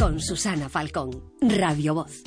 con Susana Falcón, Radio Voz.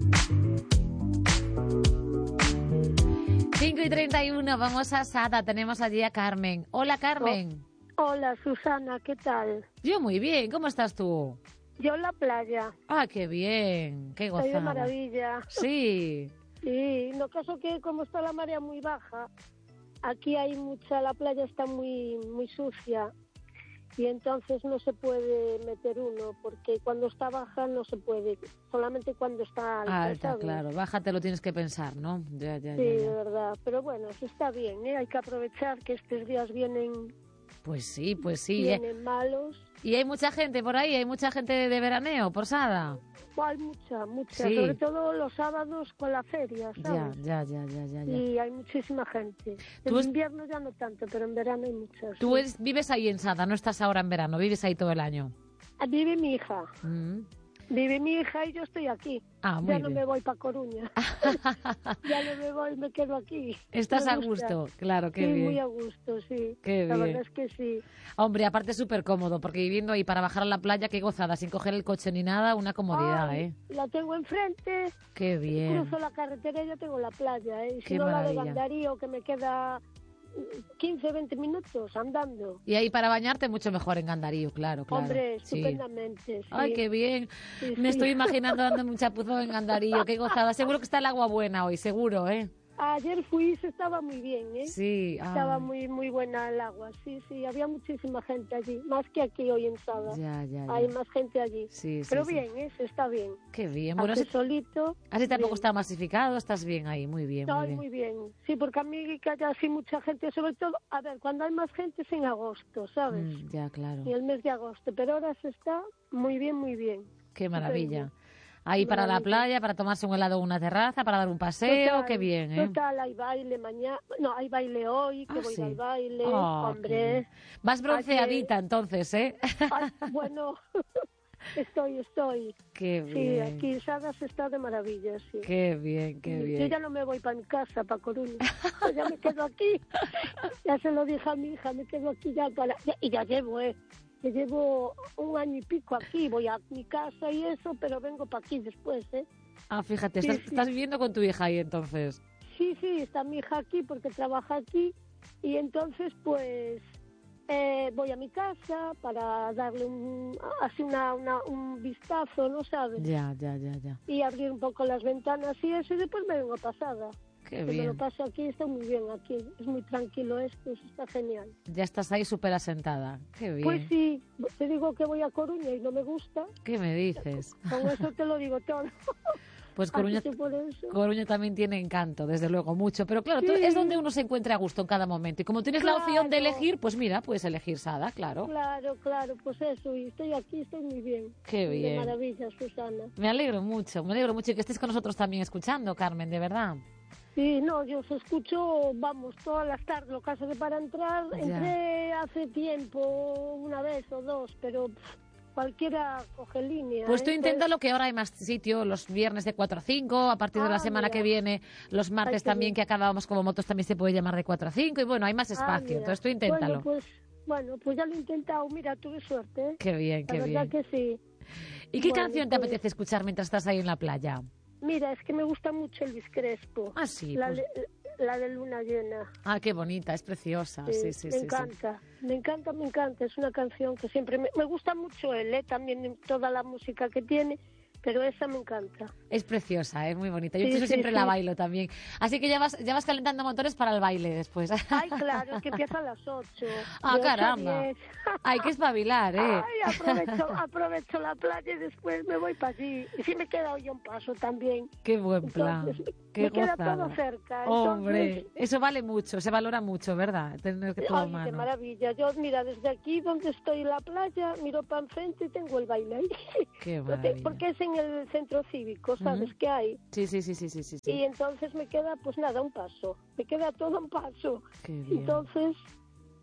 5:31, vamos a Sada, tenemos allí a Carmen. Hola, Carmen. Hola, Susana, ¿qué tal? Yo muy bien, ¿cómo estás tú? Yo en la playa. Ah, qué bien, qué gozada. Estoy de maravilla. Sí. Sí, lo caso que como está la marea muy baja, aquí hay la playa está muy sucia y entonces no se puede meter uno, porque cuando está baja no se puede, solamente cuando está alta, ¿sabes? Claro, baja te lo tienes que pensar, ¿no? Ya. De verdad, pero bueno, eso está bien, ¿eh? Hay que aprovechar que estos días vienen... Pues sí. Vienen malos. ¿Y hay mucha gente por ahí? ¿Hay mucha gente de veraneo por Sada? Hay mucha, sí. Sobre todo los sábados con la feria, ¿sabes? Ya. Y hay muchísima gente. En invierno ya no tanto, pero en verano hay muchas. Tú vives ahí en Sada, no estás ahora en verano, vives ahí todo el año. Vive mi hija. Vive mi hija y yo estoy aquí. Ya no me voy para Coruña. Ya no me voy, me quedo aquí. Estás a gusto, claro, qué bien. Sí, muy a gusto, sí. Qué la bien. verdad es que sí. Hombre, aparte es súper cómodo, porque viviendo ahí para bajar a la playa, qué gozada, sin coger el coche ni nada, una comodidad, La tengo enfrente. Qué bien. Cruzo la carretera y ya tengo la playa, Y si qué no, maravilla. la de Gandarío, que me queda 15, 20 minutos andando. Y ahí para bañarte mucho mejor en Gandarío, claro. Hombre, estupendamente. Sí. Ay, qué bien. Sí, me estoy imaginando dando un chapuzón en Gandarío, qué gozada. Seguro que está el agua buena hoy, seguro, Ayer fui, estaba muy bien, Sí. Estaba muy buena el agua, sí, había muchísima gente allí, más que aquí hoy en Sada. Ya. Hay más gente allí. Sí, pero bien, se está bien. Qué bien. Bueno, solito. Así tampoco bien. Está masificado, estás bien ahí, muy bien. Muy bien. Sí, porque a mí que haya así mucha gente, sobre todo, a ver, cuando hay más gente es en agosto, ¿sabes? Ya, claro. Y el mes de agosto, pero ahora se está muy bien, muy bien. Qué maravilla. Ahí para la playa, para tomarse un helado en una terraza, para dar un paseo, qué bien, Total, hay baile mañana, hay baile hoy, que voy al baile, hombre. Vas bronceadita entonces, Bueno, estoy. Qué bien. Sí, aquí Sada se está de maravilla, sí. Qué bien. Yo ya no me voy para mi casa, para Coruña. Ya me quedo aquí. Ya se lo dije a mi hija, me quedo aquí y ya llevo, que llevo 1 año y pico aquí, voy a mi casa y eso, pero vengo para aquí después, fíjate, estás viviendo con tu hija ahí entonces. Sí, está mi hija aquí porque trabaja aquí y entonces pues voy a mi casa para darle un vistazo, ¿no sabes? Ya. Y abrir un poco las ventanas y eso, y después me vengo pasada. Qué bien. Me lo paso aquí, está muy bien aquí. Es muy tranquilo esto, está genial. Ya estás ahí súper asentada. Qué bien. Pues sí, te digo que voy a Coruña y no me gusta. ¿Qué me dices? Con eso te lo digo todo. Pues Coruña también tiene encanto, desde luego, mucho. Pero claro, es donde uno se encuentra a gusto en cada momento. Y como tienes la opción de elegir, pues mira, puedes elegir Sada, claro. Claro, pues eso. Y estoy aquí, estoy muy bien. Qué bien. De maravilla, Susana. Me alegro mucho y que estés con nosotros también escuchando, Carmen, de verdad. Sí, yo os escucho, todas las tardes, lo caso que para entrar, entré hace tiempo, una vez o dos, pero cualquiera coge línea. Pues tú inténtalo, que ahora hay más sitio, los viernes de 4 a 5, a partir de la semana que viene, los martes también, que acabamos como motos, también se puede llamar de 4 a 5, y bueno, hay más espacio, entonces tú inténtalo. Bueno, pues ya lo he intentado, mira, tuve suerte. Qué bien. La verdad que sí. ¿Y qué canción te apetece escuchar mientras estás ahí en la playa? Mira, es que me gusta mucho Elvis Crespo. Ah, sí. La de Luna Llena. Ah, qué bonita, es preciosa. Sí. Me encanta. Es una canción que siempre me gusta mucho él, también toda la música que tiene. Pero esa me encanta. Es preciosa, es muy bonita. Yo siempre la bailo también. Así que ya vas calentando motores para el baile después. Ay, claro, es que empieza a las 8. Ah, caramba. Hay que espabilar, Ay, aprovecho la playa y después me voy para allí. Y si me queda hoy un paso también. Qué buen plan. Me queda todo cerca. Hombre, eso vale mucho, se valora mucho, ¿verdad? Tener que todo a mano. Qué maravilla. Yo, mira, desde aquí donde estoy en la playa, miro para enfrente y tengo el baile ahí. Qué maravilla. Porque es en el centro cívico, ¿sabes qué hay? Sí. Y entonces me queda, pues nada, un paso. Me queda todo un paso. Qué bien. Entonces,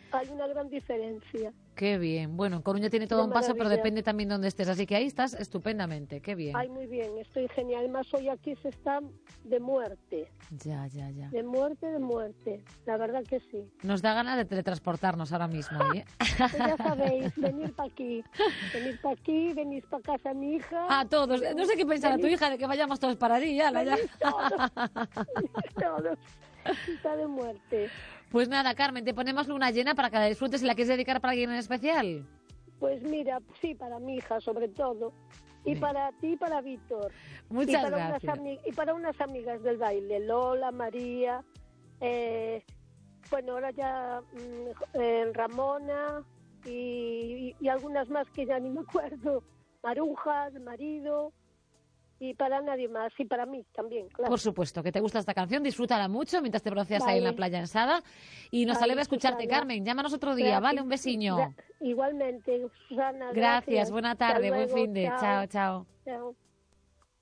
hay una gran diferencia. Qué bien. Bueno, en Coruña tiene todo Qué un paso, pero maravilla. depende también de dónde estés. Así que ahí estás estupendamente. Qué bien. Ay, muy bien, estoy genial. Además, hoy aquí se está de muerte. Ya, ya, ya. De muerte, de muerte. La verdad que sí. Nos da ganas de teletransportarnos ahora mismo, ¿eh? Pues ya sabéis, venir para aquí. Venir para aquí, venís para casa mi hija. A todos. No sé qué pensará tu hija de que vayamos todos para allí. Ya. Venís todos. Está de muerte. Pues nada, Carmen, te ponemos luna llena para que la disfrutes. ¿Y la quieres dedicar para alguien en especial? Pues mira, sí, para mi hija sobre todo. Y Bien. para ti y para Víctor. Muchas y para gracias. y para unas amigas del baile, Lola, María, bueno, ahora ya Ramona y algunas más que ya ni me acuerdo. Maruja, de marido, y para nadie más, y para mí también, claro. Por supuesto, que te gusta esta canción, disfrútala mucho mientras te bronceas ahí en la Vale. playa en Sada. Y nos Vale, alegra escucharte, Susana. Carmen. Llámanos otro día, ¿vale? Un besiño. Igualmente, Susana. Gracias, buena tarde, Hasta buen luego, fin de. Chao, chao. Chao.